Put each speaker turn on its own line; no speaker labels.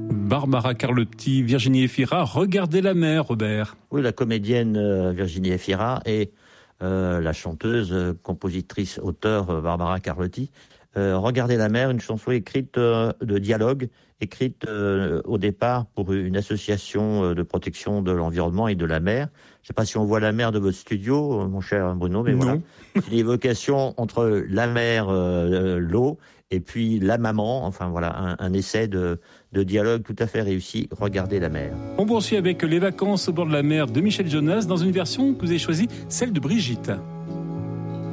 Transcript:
Barbara Carlotti, Virginie Efira, Regardez la mer, Robert.
Oui, la comédienne Virginie Efira et la chanteuse, compositrice, auteure Barbara Carlotti. Regardez la mer, une chanson écrite de dialogue, écrite au départ pour une association de protection de l'environnement et de la mer. Je ne sais pas si on voit la mer de votre studio, mon cher Bruno, mais
non.
Voilà. C'est une évocation entre la mer, l'eau, et puis la maman. Enfin voilà, un essai de dialogue tout à fait réussi. Regardez la mer.
On poursuit avec Les vacances au bord de la mer de Michel Jonas dans une version que vous avez choisie, celle de Brigitte.